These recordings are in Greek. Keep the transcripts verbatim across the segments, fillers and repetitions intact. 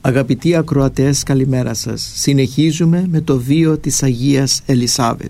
Αγαπητοί ακροατές, καλημέρα σας. Συνεχίζουμε με το βίο της Αγίας Ελισάβετ.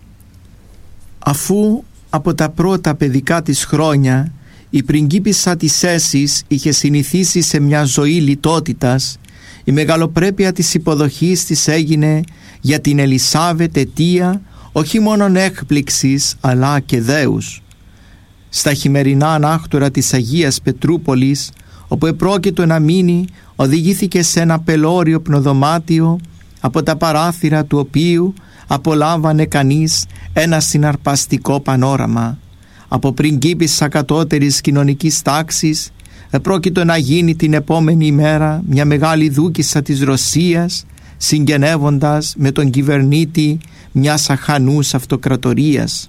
Αφού από τα πρώτα παιδικά της χρόνια η πριγκίπισσα της Έσης είχε συνηθίσει σε μια ζωή λιτότητας, η μεγαλοπρέπεια της υποδοχής της έγινε για την Ελισάβετ αιτία όχι μόνον έκπληξης αλλά και δέους. Στα χειμερινά ανάκτορα της Αγίας Πετρούπολης, όπου επρόκειτο να μείνει, οδηγήθηκε σε ένα πελώριο πνοδωμάτιο, από τα παράθυρα του οποίου απολάμβανε κανείς ένα συναρπαστικό πανόραμα. Από πριγκίπισσα κατώτερης κοινωνικής τάξης επρόκειτο να γίνει την επόμενη ημέρα μια μεγάλη δούκισσα της Ρωσίας, συγγενεύοντας με τον κυβερνήτη μιας αχανούς αυτοκρατορίας.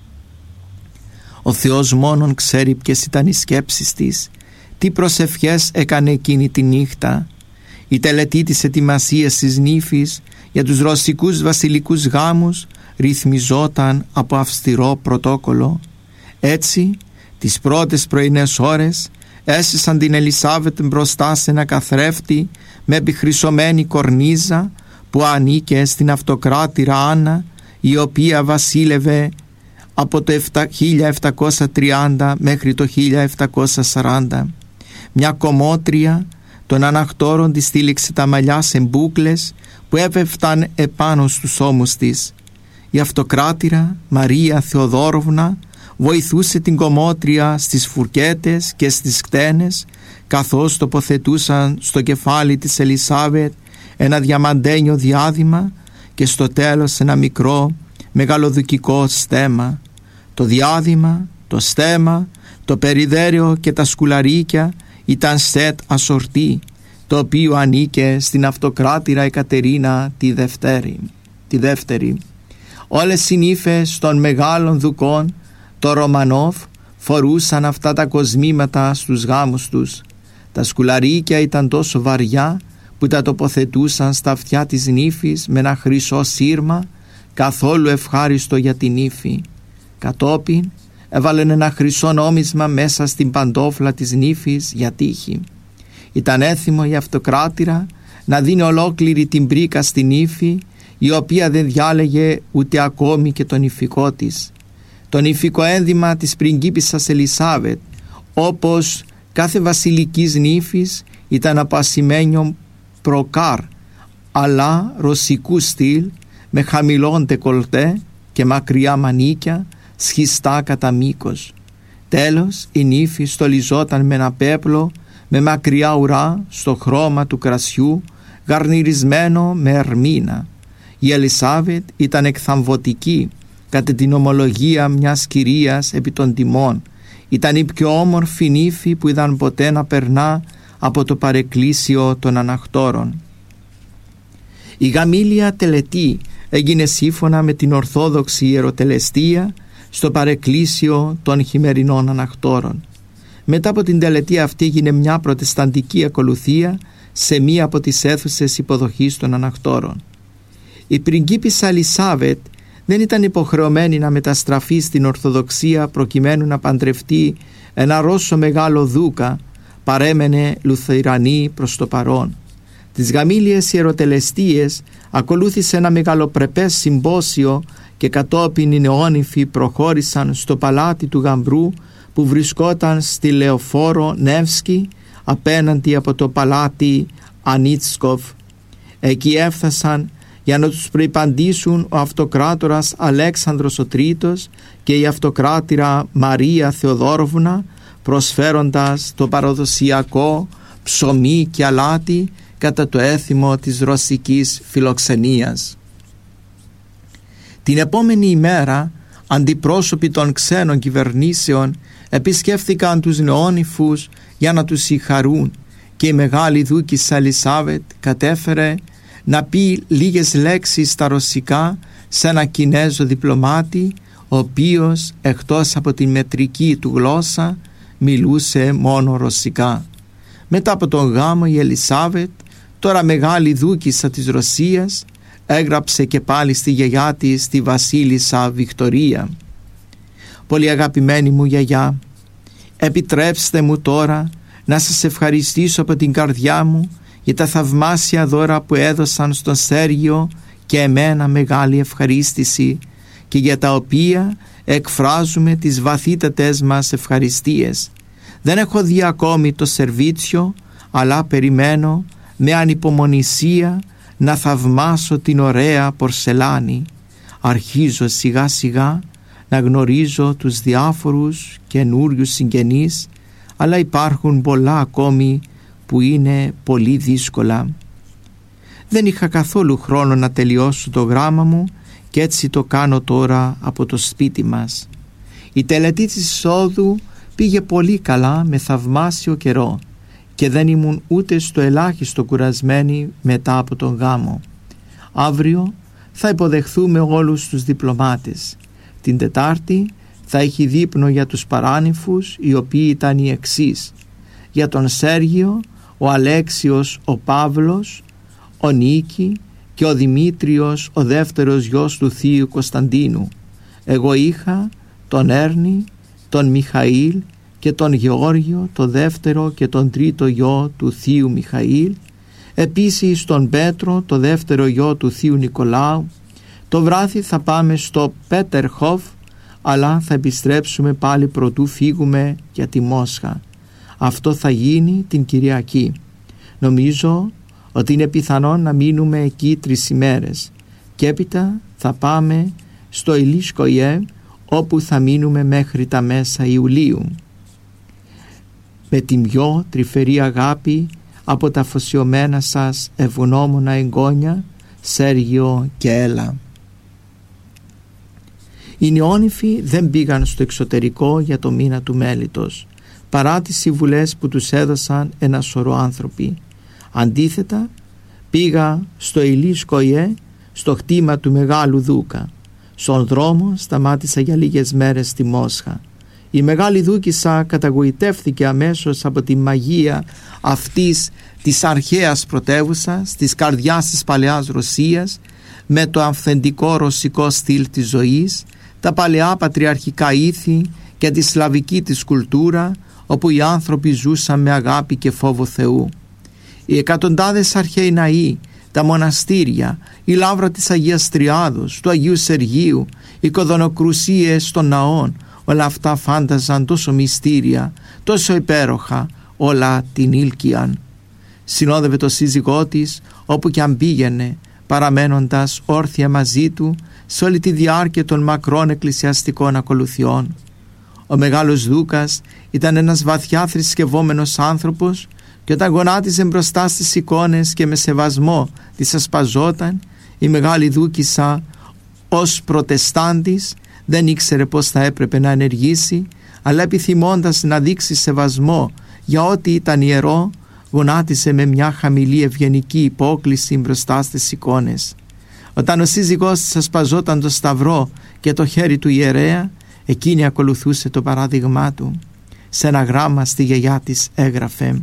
Ο Θεός μόνον ξέρει ποιες ήταν οι σκέψεις της, τι προσευχές έκανε εκείνη τη νύχτα. Η τελετή της ετοιμασίας της νύφης για τους ρωσικούς βασιλικούς γάμους ρυθμιζόταν από αυστηρό πρωτόκολλο. Έτσι, τις πρώτες πρωινές ώρες έσυσαν την Ελισάβετ μπροστά σε ένα καθρέφτη με επιχρυσωμένη κορνίζα που ανήκε στην αυτοκράτηρα Άννα, η οποία βασίλευε από το χίλια επτακόσια τριάντα μέχρι το χίλια επτακόσια σαράντα. Μια κομμότρια των ανακτόρων της στήλιξε τα μαλλιά σε μπούκλες που έπεφταν επάνω στους ώμους της. Η αυτοκράτηρα Μαρία Θεοδόροβνα βοηθούσε την κομμότρια στις φουρκέτες και στις κτένες, καθώς τοποθετούσαν στο κεφάλι της Ελισάβετ ένα διαμαντένιο διάδημα και στο τέλος ένα μικρό μεγαλοδουκικό στέμμα. Το διάδημα, το στέμμα, το περιδέριο και τα σκουλαρίκια ήταν σετ ασορτή, το οποίο ανήκε στην αυτοκράτηρα Εκατερίνα τη δεύτερη. Τη δεύτερη. Όλες οι νύφες των μεγάλων δουκών, το Ρωμανόφ, φορούσαν αυτά τα κοσμήματα στους γάμους τους. Τα σκουλαρίκια ήταν τόσο βαριά που τα τοποθετούσαν στα αυτιά της νύφης με ένα χρυσό σύρμα, καθόλου ευχάριστο για την νύφη. Κατόπιν έβαλαν ένα χρυσό νόμισμα μέσα στην παντόφλα της νύφης για τύχη. Ήταν έθιμο η αυτοκράτηρα να δίνει ολόκληρη την πρίκα στην νύφη, η οποία δεν διάλεγε ούτε ακόμη και τον νηφικό της. Το νηφικό ένδυμα της πριγκίπισσας Ελισάβετ, όπως κάθε βασιλικής νύφης, ήταν από ασημένιο προκάρ, αλλά ρωσικού στυλ, με χαμηλόν ντεκολτέ και μακριά μανίκια, σχιστά κατά μήκος. Τέλος, η νύφη στολιζόταν με ένα πέπλο με μακριά ουρά στο χρώμα του κρασιού, γαρνιρισμένο με ερμήνα. Η Ελισάβετ ήταν εκθαμβωτική κατά την ομολογία μιας κυρίας επί των τιμών. Ήταν η πιο όμορφη νύφη που είδαν ποτέ να περνά από το παρεκκλήσιο των ανακτόρων. Η γαμήλια τελετή έγινε σύμφωνα με την ορθόδοξη ιεροτελεστία στο παρεκκλήσιο των χειμερινών ανακτόρων. Μετά από την τελετή αυτή έγινε μια προτεσταντική ακολουθία σε μία από τις αίθουσες υποδοχής των ανακτόρων. Η πριγκίπισσα Ελισάβετ δεν ήταν υποχρεωμένη να μεταστραφεί στην Ορθοδοξία προκειμένου να παντρευτεί ένα Ρώσο μεγάλο δούκα, παρέμενε Λουθερανή προς το παρόν. Τις γαμήλιες ιεροτελεστίες ακολούθησε ένα μεγαλοπρεπές συμπόσιο και κατόπιν οι νεόνυφοι προχώρησαν στο παλάτι του Γαμπρού που βρισκόταν στη Λεωφόρο Νεύσκη απέναντι από το παλάτι Ανίτσκοφ. Εκεί έφτασαν για να τους προϋπαντήσουν ο αυτοκράτορας Αλέξανδρος ο Τρίτος και η αυτοκράτηρα Μαρία Θεοδόροβνα, προσφέροντας το παραδοσιακό ψωμί και αλάτι κατά το έθιμο της ρωσικής φιλοξενίας. Την επόμενη ημέρα αντιπρόσωποι των ξένων κυβερνήσεων επισκέφθηκαν τους νεόνυφους για να τους συγχαρούν και η μεγάλη δούκισσα Ελισάβετ κατέφερε να πει λίγες λέξεις στα ρωσικά σε ένα Κινέζο διπλωμάτη, ο οποίος εκτός από την μετρική του γλώσσα μιλούσε μόνο ρωσικά. Μετά από τον γάμο η Ελισάβετ, τώρα μεγάλη δούκισσα της Ρωσίας, έγραψε και πάλι στη γιαγιά της, τη βασίλισσα Βικτωρία: «Πολύ αγαπημένη μου γιαγιά, επιτρέψτε μου τώρα να σας ευχαριστήσω από την καρδιά μου για τα θαυμάσια δώρα που έδωσαν στον Σέργιο και εμένα μεγάλη ευχαρίστηση και για τα οποία εκφράζουμε τις βαθύτατες μας ευχαριστίες. Δεν έχω δει ακόμη το σερβίτσιο, αλλά περιμένω με ανυπομονησία να θαυμάσω την ωραία πορσελάνη. Αρχίζω σιγά σιγά να γνωρίζω τους διάφορους καινούριους συγγενείς, αλλά υπάρχουν πολλά ακόμη που είναι πολύ δύσκολα. Δεν είχα καθόλου χρόνο να τελειώσω το γράμμα μου και έτσι το κάνω τώρα από το σπίτι μας. Η τελετή της εισόδου πήγε πολύ καλά με θαυμάσιο καιρό και δεν ήμουν ούτε στο ελάχιστο κουρασμένη μετά από τον γάμο. Αύριο θα υποδεχθούμε όλους τους διπλωμάτες. Την Τετάρτη θα έχει δείπνο για τους παράνυφους, οι οποίοι ήταν οι εξής: για τον Σέργιο, ο Αλέξιος, ο Παύλος, ο Νίκη και ο Δημήτριος, ο δεύτερος γιος του θείου Κωνσταντίνου. Εγώ είχα τον Έρνη, τον Μιχαήλ και τον Γεώργιο, το δεύτερο και τον τρίτο γιο του θείου Μιχαήλ, επίσης τον Πέτρο, το δεύτερο γιο του θείου Νικολάου. Το βράδυ θα πάμε στο Πέτερχοφ, αλλά θα επιστρέψουμε πάλι προτού φύγουμε για τη Μόσχα. Αυτό θα γίνει την Κυριακή. Νομίζω ότι είναι πιθανόν να μείνουμε εκεί τρεις ημέρες και έπειτα θα πάμε στο Ηλίσκοϊε, όπου θα μείνουμε μέχρι τα μέσα Ιουλίου. Με την πιο τρυφερή αγάπη από τα αφοσιωμένα σας ευγνώμονα εγγόνια Σέργιο και Έλα. Οι νεόνυφοι δεν πήγαν στο εξωτερικό για το μήνα του μέλιτος, παρά τις συμβουλές που τους έδωσαν ένα σωρό άνθρωποι. Αντίθετα, πήγα στο Ηλίσκοϊε, στο χτήμα του Μεγάλου Δούκα. Στον δρόμο σταμάτησα για λίγες μέρες στη Μόσχα. Η Μεγάλη Δούκισσα καταγοητεύθηκε αμέσως από τη μαγεία αυτής της αρχαίας πρωτεύουσας, της καρδιάς της παλαιάς Ρωσίας, με το αυθεντικό ρωσικό στυλ της ζωής, τα παλαιά πατριαρχικά ήθη και τη σλαβική της κουλτούρα, όπου οι άνθρωποι ζούσαν με αγάπη και φόβο Θεού. Οι εκατοντάδες αρχαίοι ναοί, τα μοναστήρια, η λαύρα της Αγίας Τριάδος, του Αγίου Σεργίου, οι κοδωνοκρουσίες των ναών, όλα αυτά φάνταζαν τόσο μυστήρια, τόσο υπέροχα, όλα την ήλκιαν. Συνόδευε το σύζυγό της όπου κι αν πήγαινε, παραμένοντας όρθια μαζί του σε όλη τη διάρκεια των μακρών εκκλησιαστικών ακολουθιών. Ο Μεγάλος Δούκας ήταν ένας βαθιά θρησκευόμενος άνθρωπος και όταν γονάτιζε μπροστά στις εικόνες και με σεβασμό της ασπαζόταν, η Μεγάλη Δούκισσα ως προτεστάντης δεν ήξερε πώς θα έπρεπε να ενεργήσει, αλλά επιθυμώντας να δείξει σεβασμό για ό,τι ήταν ιερό, γονάτισε με μια χαμηλή ευγενική υπόκλιση μπροστά στις εικόνες. Όταν ο σύζυγός της ασπαζόταν το σταυρό και το χέρι του ιερέα, εκείνη ακολουθούσε το παράδειγμά του. Σε ένα γράμμα στη γιαγιά της έγραφε: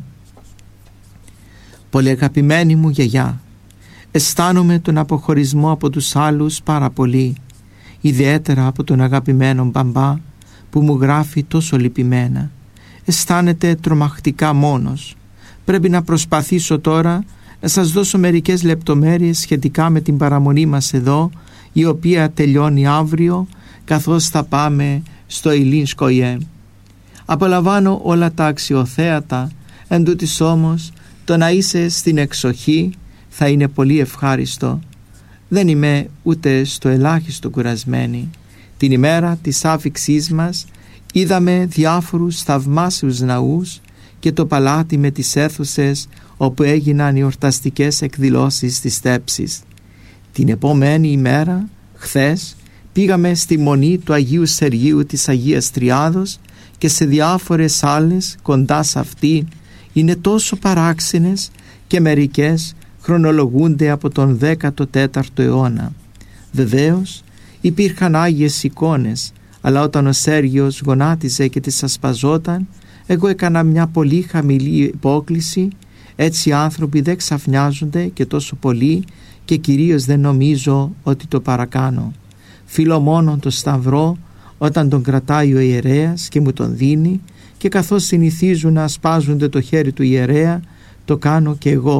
«Πολύ αγαπημένη μου γιαγιά, αισθάνομαι τον αποχωρισμό από τους άλλους πάρα πολύ, ιδιαίτερα από τον αγαπημένο μπαμπά που μου γράφει τόσο λυπημένα. Αισθάνεται τρομακτικά μόνος. Πρέπει να προσπαθήσω τώρα να σας δώσω μερικές λεπτομέρειες σχετικά με την παραμονή μας εδώ, η οποία τελειώνει αύριο, καθώς θα πάμε στο Ηλίσκοϊε. Απολαμβάνω όλα τα αξιοθέατα, εν τούτοις όμως το να είσαι στην εξοχή θα είναι πολύ ευχάριστο. Δεν είμαι ούτε στο ελάχιστο κουρασμένη. Την ημέρα της άφιξής μας είδαμε διάφορους θαυμάσιους ναούς και το παλάτι με τις αίθουσες όπου έγιναν οι ορταστικές εκδηλώσεις της στέψης. Την επόμενη ημέρα, χθες, πήγαμε στη μονή του Αγίου Σεργίου της Αγίας Τριάδος και σε διάφορες άλλες κοντά σε αυτήν. Είναι τόσο παράξενες και μερικές χρονολογούνται από τον δέκατο τέταρτο αιώνα. Βεβαίως υπήρχαν άγιες εικόνες, αλλά όταν ο Σέργιος γονάτιζε και τις ασπαζόταν, εγώ έκανα μια πολύ χαμηλή υπόκλιση. Έτσι οι άνθρωποι δεν ξαφνιάζονται και τόσο πολύ και κυρίως δεν νομίζω ότι το παρακάνω. Φιλώ μόνο το σταυρό όταν τον κρατάει ο ιερέας και μου τον δίνει, και καθώς συνηθίζουν να ασπάζονται το χέρι του ιερέα, το κάνω και εγώ,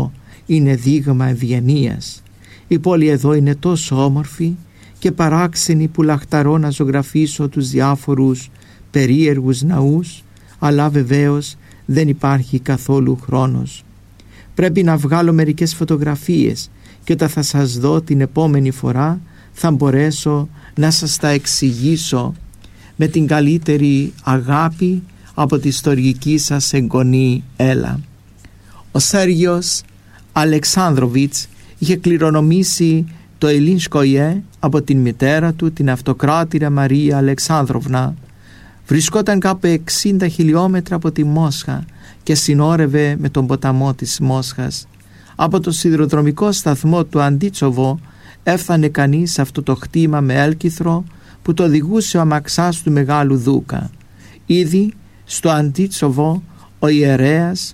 είναι δείγμα ευγενίας. Η πόλη εδώ είναι τόσο όμορφη και παράξενη που λαχταρώ να ζωγραφίσω τους διάφορους περίεργους ναούς, αλλά βεβαίως δεν υπάρχει καθόλου χρόνος. Πρέπει να βγάλω μερικές φωτογραφίες και όταν θα σας δω την επόμενη φορά θα μπορέσω να σας τα εξηγήσω με την καλύτερη αγάπη από τη ιστορική σας εγγονή Έλα. Ο Σέργιος Αλεξάνδροβιτς είχε κληρονομήσει το Ελίνσκοϊε από την μητέρα του, την αυτοκράτηρα Μαρία Αλεξάνδροβνα. Βρισκόταν κάπου εξήντα χιλιόμετρα από τη Μόσχα και συνόρευε με τον ποταμό της Μόσχας. Από το σιδηροδρομικό σταθμό του Αντίτσοβο έφτανε κανείς σε αυτό το χτήμα με έλκυθρο που το οδηγούσε ο αμαξάς του Μεγάλου Δούκα. Ήδη στο Αντίτσοβο ο ιερέας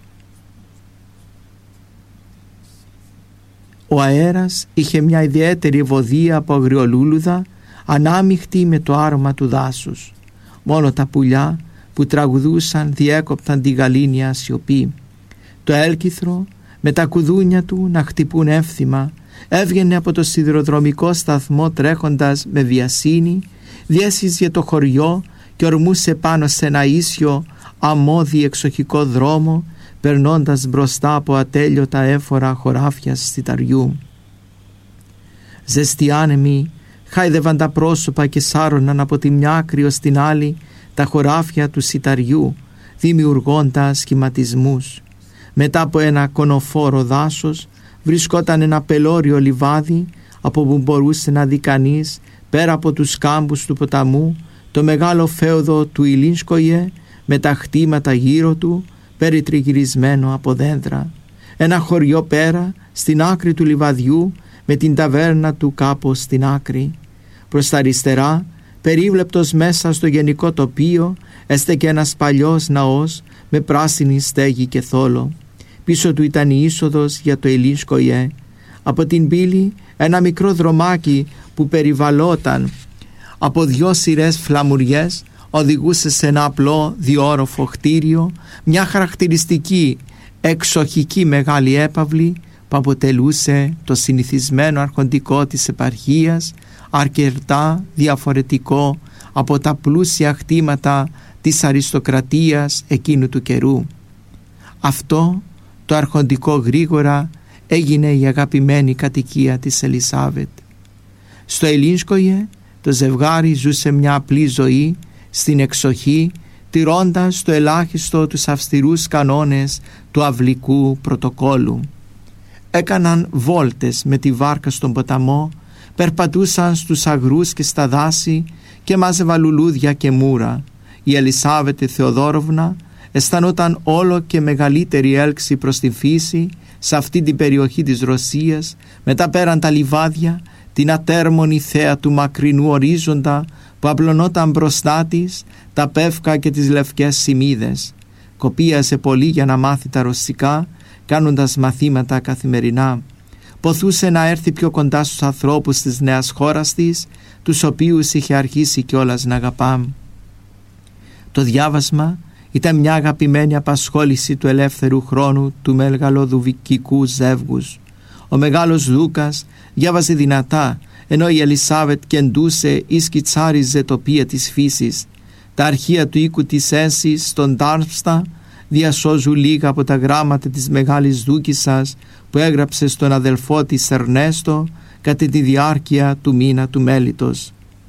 ο αέρας είχε μια ιδιαίτερη ευωδία από αγριολούλουδα ανάμειχτη με το άρωμα του δάσους. Μόνο τα πουλιά που τραγουδούσαν διέκοπταν τη γαλήνια σιωπή. Το έλκυθρο με τα κουδούνια του να χτυπούν εύθυμα έβγαινε από το σιδηροδρομικό σταθμό τρέχοντας με βιασύνη, διέσχιζε το χωριό και ορμούσε πάνω σε ένα ίσιο αμμώδη εξοχικό δρόμο, περνώντας μπροστά από ατέλειωτα έφορα χωράφια σιταριού. Ζεστοί άνεμοι χάιδευαν τα πρόσωπα και σάρωναν από τη μια άκρη ως την άλλη τα χωράφια του σιταριού, δημιουργώντας σχηματισμούς. Μετά από ένα κονοφόρο δάσος βρισκόταν ένα πελώριο λιβάδι από που μπορούσε να δει κανείς πέρα από τους κάμπους του ποταμού το μεγάλο φέουδο του Ηλίνσκοϊε με τα χτήματα γύρω του περιτριγυρισμένο από δέντρα. Ένα χωριό πέρα στην άκρη του λιβαδιού με την ταβέρνα του κάπως στην άκρη. Προς τα αριστερά, περίβλεπτος μέσα στο γενικό τοπίο, έστεκε ένας παλιός ναός με πράσινη στέγη και θόλο. Πίσω του ήταν η είσοδος για το Ηλίνσκοϊε. Από την πύλη ένα μικρό δρομάκι που περιβαλλόταν από δυο σειρές φλαμουριές οδηγούσε σε ένα απλό διόροφο κτίριο, μια χαρακτηριστική εξοχική μεγάλη έπαυλη που αποτελούσε το συνηθισμένο αρχοντικό της επαρχίας, αρκετά διαφορετικό από τα πλούσια χτήματα της αριστοκρατίας εκείνου του καιρού. Αυτό το αρχοντικό γρήγορα έγινε η αγαπημένη κατοικία της Ελισάβετ. Στο Ηλίνσκοϊε το ζευγάρι ζούσε μια απλή ζωή στην εξοχή, τηρώντας το ελάχιστο τους αυστηρούς κανόνες του αυλικού πρωτοκόλου. Έκαναν βόλτες με τη βάρκα στον ποταμό, περπατούσαν στους αγρούς και στα δάση και μάζευαν λουλούδια και μούρα. Η Ελισάβετ Θεοδόροβνα αισθανόταν όλο και μεγαλύτερη έλξη προς τη φύση σε αυτή την περιοχή της Ρωσίας, μετά πέραν τα λιβάδια, την ατέρμονη θέα του μακρινού ορίζοντα που απλωνόταν μπροστά της, τα πεύκα και τις λευκές σημίδες. Κοπίασε πολύ για να μάθει τα ρωσικά, κάνοντας μαθήματα καθημερινά. Ποθούσε να έρθει πιο κοντά στους ανθρώπους της νέας χώρας της, τους οποίους είχε αρχίσει κιόλας να αγαπά. Το διάβασμα ήταν μια αγαπημένη απασχόληση του ελεύθερου χρόνου του μεγαλοδουκικού ζεύγους. Ο μεγάλος Δούκας διάβαζε δυνατά, ενώ η Ελισάβετ κεντούσε ή σκιτσάριζε τοπία της φύσης. Τα αρχεία του οίκου της Ένσης στον Τάρμστα διασώζουν λίγα από τα γράμματα της μεγάλης δούκισσας που έγραψε στον αδελφό της Ερνέστο κατά τη διάρκεια του μήνα του μέλιτος.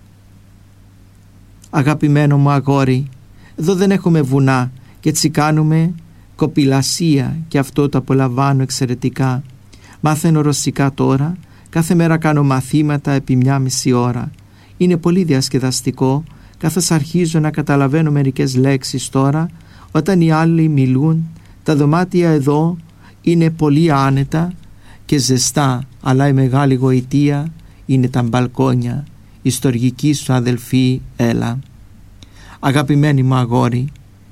Αγαπημένο μου αγόρι, εδώ δεν έχουμε βουνά και έτσι κάνουμε κοπηλασία και αυτό το απολαμβάνω εξαιρετικά. Μάθαινω ρωσικά τώρα, κάθε μέρα κάνω μαθήματα επί μια μισή ώρα. Είναι πολύ διασκεδαστικό, καθώς αρχίζω να καταλαβαίνω μερικές λέξεις τώρα. Όταν οι άλλοι μιλούν, τα δωμάτια εδώ είναι πολύ άνετα και ζεστά, αλλά η μεγάλη γοητεία είναι τα μπαλκόνια. Η στοργική σου αδελφή Έλα. Αγαπημένη μου αγόρι,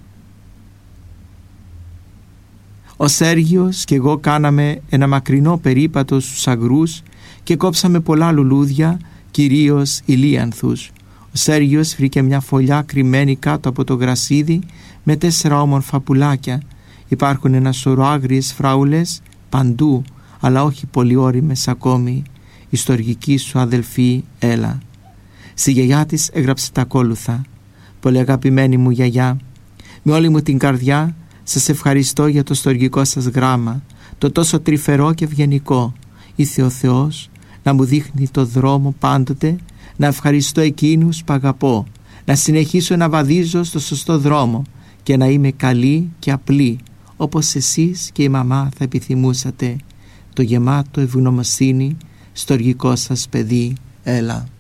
ο Σέργιος και εγώ κάναμε ένα μακρινό περίπατο στους αγρούς και κόψαμε πολλά λουλούδια, κυρίως ηλίανθους. Ο Σέργιος βρήκε μια φωλιά κρυμμένη κάτω από το γρασίδι με τέσσερα όμορφα πουλάκια. Υπάρχουν ένα σωρό άγριες φράουλες παντού, αλλά όχι πολύ ώριμες ακόμη, η στοργική σου αδελφή Έλα. Στη γιαγιά της έγραψε τα ακόλουθα. Πολύ αγαπημένη μου γιαγιά, με όλη μου την καρδιά σας ευχαριστώ για το στοργικό σας γράμμα, το τόσο τρυφερό και ευγενικό. Ήθε ο Θεός να μου δείχνει το δρόμο πάντοτε, να ευχαριστώ εκείνους που αγαπώ, να συνεχίσω να βαδίζω στο σωστό δρόμο και να είμαι καλή και απλή, όπως εσείς και η μαμά θα επιθυμούσατε. Το γεμάτο ευγνωμοσύνη στοργικό σας παιδί Έλα.